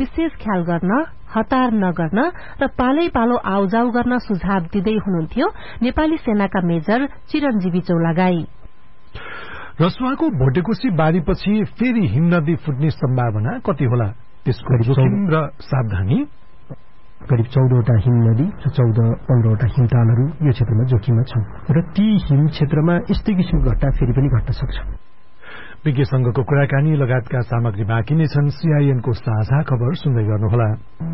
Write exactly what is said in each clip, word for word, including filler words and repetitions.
विशेष ख्याल गर्न, हतार नगर्न र पालै पालो आउजाउ गर्न सुझाव दिँदै हुनुहुन्थ्यो नेपाली सेनाका मेजर चिरञ्जीवी चौलागाई। रसुवाको भोटेकोशी बारीपछि फेरि हिमनदी फुट्ने सम्भावना कति होला, त्यसको जोखिम र सावधानी? करिब चौधवटा हिमनदी र चौध पन्ध्रवटा हिमतालहरू यो क्षेत्रमा जोखिममा छन् र ती हिम क्षेत्रमा यस्तै किसिमको घटना फेरि पनि घट्न सक्छ। विज्ञसँगको कुराकानी लगायतका सामग्री बाँकी नै छन्। सीआईएनको साझा खबर सुन्दै गर्नुहोला।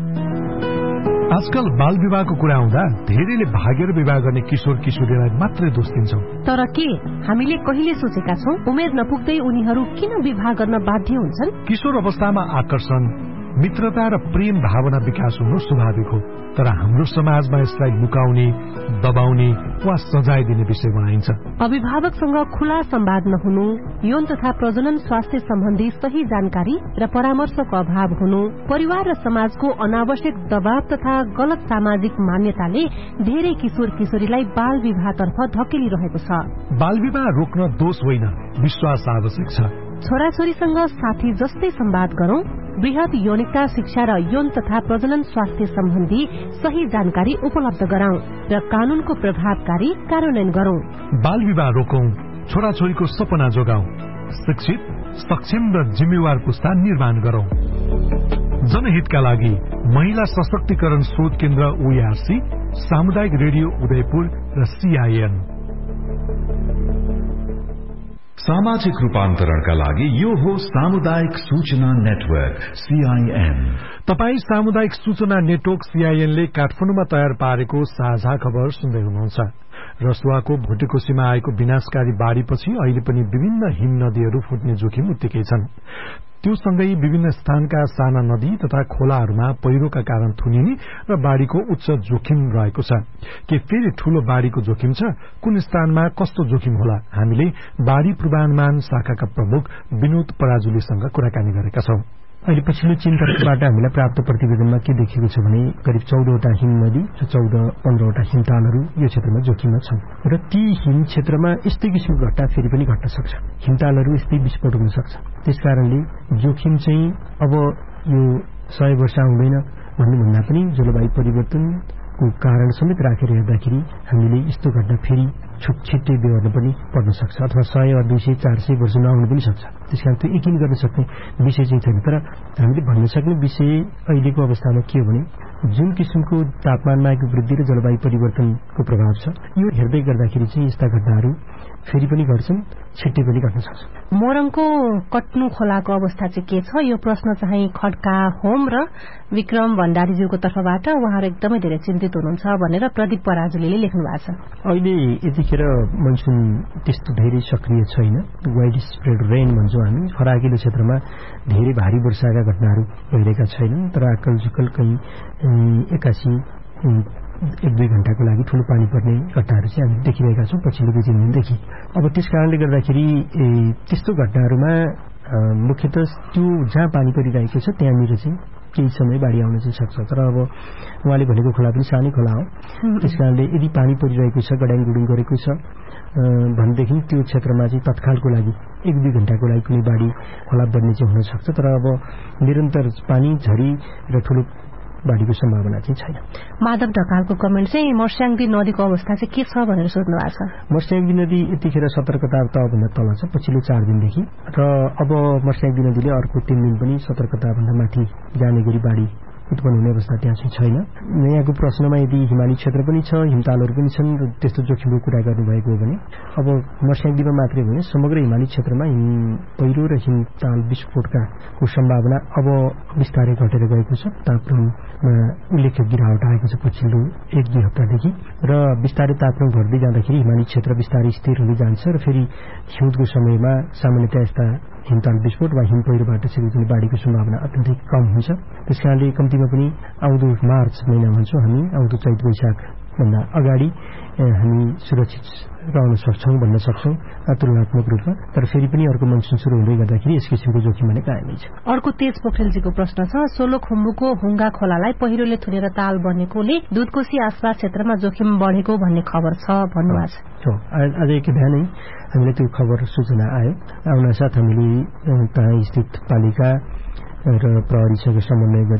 आजकल बाल विवाहको कुरा आउँदा धेरैले भागेर विवाह गर्ने किशोर किशोरीलाई मात्रै दोष दिन्छौं। तर के हामीले कहिले सोचेका छौं उमेर नपुग्दै उनीहरू किन विवाह गर्न बाध्य हुन्छन्? किशोर अवस्थामा आकर्षण, मित्रता र प्रेम भावना विकास हुनु स्वाभाविक हो, तर हाम्रो समाजमा यसलाई लुकाउने, दबाउने वा सजाय दिने विषय बनाइन्छ। अभिभावकसँग खुला संवाद नहुनु, यौन तथा प्रजनन स्वास्थ्य सम्बन्धी सही जानकारी र परामर्शको अभाव हुनु, परिवार र समाजको अनावश्यक दबाव तथा गलत सामाजिक मान्यताले धेरै किशोर किशोरीलाई बाल विवाहतर्फ धकेलिरहेको छ। बाल विवाह रोक्न दोष होइन, विश्वास आवश्यक छ। छोराछोरीसँग साथी जस्तै संवाद गरौं, वृहत यौनिकता शिक्षा र यौन तथा प्रजनन स्वास्थ्य सम्बन्धी सही जानकारी उपलब्ध गराउँ र कानूनको प्रभावकारी कार्यान्वयन गरौं। बाल विवाह रोकौं, छोराछोरीको सपना जोगाउँ, शिक्षित, सक्षम र जिम्मेवार पुस्ता निर्माण गरौं। जनहितका लागि महिला सशक्तिकरण शोध केन्द्र ओईआरसी, सामुदायिक रेडियो उदयपुर र सीआईएन। सामाजिक रूपान्तरणका लागि यो हो सामुदायिक सूचना नेटवर्क सीआईएन। तपाई सामुदायिक सूचना नेटवर्क सीआईएनले काठमाडौँमा तयार पारेको साझा खबर सुन्दै हुनुहुन्छ। रसुवाको भोटेकोशीमा आएको विनाशकारी बाढ़ीपछि अहिले पनि विभिन्न हिम नदीहरू फुट्ने जोखिम उत्तिकै छन्। त्यो सँगै विभिन्न स्थानका साना नदी तथा खोलाहरूमा पहिरोका कारण थुनिने र बाढ़ीको उच्च जोखिम रहेको छ। के फेरि ठूलो बाढ़ीको जोखिम छ? कुन स्थानमा कस्तो जोखिम होला? हामीले बाढ़ी पूर्वानुमान शाखाका प्रमुख विनोद पराजुलीसँग कुराकानी गरेका छौं। अहिले पछिल्लो चिन्तनबाट हामीलाई प्राप्त प्रतिवेदनमा के देखिएको छ भने करिब चौधवटा हिम नदी र चौध पन्ध्रवटा हिमतालहरू यो क्षेत्रमा जोखिममा छन् र ती हिम क्षेत्रमा यस्तै किसिमको घटना फेरि पनि घट्न सक्छ। हिमतालहरू यस्तै विस्फोट हुन सक्छ। त्यसकारणले जोखिम चाहिँ अब यो सय वर्ष आउँदैन भन्नुभन्दा पनि जलवायु परिवर्तनको कारण समेत राखेर हेर्दाखेरि हामीले यस्तो घटना फेरि छिट्टै बेहोर्न पनि पर्न सक्छ, अथवा सय दुई सय चार सय वर्ष नआउन पनि सक्छ। त्यसकारण त्यो यकिन गर्न सक्ने विषय चाहिँ छैन। तर हामीले भन्न सक्ने विषय अहिलेको अवस्थामा के हो भने जुन किसिमको तापमानमा आएको वृद्धि र जलवायु परिवर्तनको प्रभाव छ, यो हेर्दै गर्दाखेरि चाहिँ यस्ता घटनाहरू फेरि पनि घट्छन्, छिट्टै पनि घट्न सक्छ। मोरङको कट्नु खोलाको अवस्था चाहिँ के छ? यो प्रश्न चाहिँ खड्का होम र विक्रम भण्डारीज्यूको तर्फबाट उहाँहरू एकदमै धेरै चिन्तित हुनुहुन्छ भनेर प्रदीप पराजुलीले लेख्नु भएको छ। अहिले यतिखेर मनसुन त्यस्तो धेरै सक्रिय छैन, वाइड स्प्रेड रेन भन्छौँ हामी। फराकिलो क्षेत्रमा धेरै भारी वर्षाका घटनाहरू भइरहेका छैनन्, तर आकल झुकल कहीँ एक्कासी एक दुई घण्टाको लागि ठूलो पानी पर्ने घटनाहरू चाहिँ हामी देखिरहेका छौँ पछिल्लो दुई तीन दिनदेखि। अब त्यस कारणले गर्दाखेरि त्यस्तो घटनाहरूमा मुख्यतः त्यो जहाँ पानी परिरहेको छ त्यहाँनिर चाहिँ केही समय बाढी आउन चाहिँ सक्छ। तर अब उहाँले भनेको खोला पनि सानै खोला हो, त्यस कारणले यदि पानी परिरहेको छ, गडाङ गुडुङ गरेको छ भनेदेखि त्यो क्षेत्रमा चाहिँ तत्कालको लागि एक दुई घण्टाको लागि कुनै बाढी खोला बढ्ने चाहिँ हुन सक्छ। तर अब निरन्तर पानी झरी र ठूलो बाढीको सम्भावना चाहिँ छैन। माधव ढकालको कमेन्ट चाहिँ मर्स्याङदी नदीको अवस्था चाहिँ के छ भनेर सोध्नु भएको छ। मर्स्याङदी नदी यतिखेर सतर्कता तहभन्दा तल छ पछिल्लो चार दिनदेखि, र अब मर्स्याङदी नदीले अर्को तीन दिन पनि सतर्कताभन्दा माथि जाने गरी बाढी उत्पन्न हुने अवस्था त्यहाँ चाहिँ छैन। यहाँको प्रश्नमा यदि हिमाली क्षेत्र पनि छ, हिमतालहरू पनि छन् र त्यस्तो जोखिमको कुरा गर्नुभएको हो भने अब मर्स्याङदीमा मात्रै भने समग्र हिमाली क्षेत्रमा हिम पहिरो र हिमताल विस्फोटका को सम्भावना अब बिस्तारै घटेर गएको छ। तापक्रममा उल्लेख्य गिरावट आएको छ पछिल्लो एक दुई हप्तादेखि, र बिस्तारै तापक्रम घट्दै जाँदाखेरि हिमाली क्षेत्र बिस्तारै स्थिर हुँदै जान्छ र फेरि हिउँदको समयमा सामान्यतया यस्ता हिमताल विस्फोट वा हिम पहिरोबाट सिर्जना बाढीको सम्भावना अत्यन्तै कम हुन्छ। त्यसकारणले कम्तीमा पनि आउँदो मार्च महिना भन्छौँ हामी, आउँदो चैत वैशाख भन्दा अगाडि हामी सुरक्षित रहन सक्छौं भन्न सक्छौं तुलनात्मक रूपमा। तर फेरि पनि अर्को मनसुन सुरु हुँदै गर्दाखेरि यस किसिमको जोखिम भने कायमै छ। अर्को तेज पोखरेलजीको प्रश्न छ, सोलुखुम्बुको हुङ्गा खोलालाई पहिरोले थुनेर ताल बनेकोले दुधकोशी आसपास क्षेत्रमा जोखिम बढेको भन्ने खबर छ भन्नुभएको छ। हो, आज एक बिहानै हामीले त्यो खबर सूचना आयो। आउन साथ हामीले त्यहाँ स्थित पालिका र प्रहरीसँग समन्वय